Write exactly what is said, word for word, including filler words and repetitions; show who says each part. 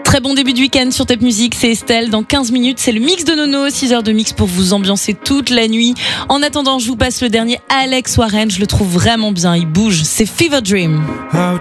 Speaker 1: Très bon début de week-end sur Top Music, c'est Estelle. Dans quinze minutes, c'est le mix de Nono, six heures de mix pour vous ambiancer toute la nuit. En attendant, je vous passe le dernier Alex Warren, je le trouve vraiment bien, il bouge, c'est Fever Dream.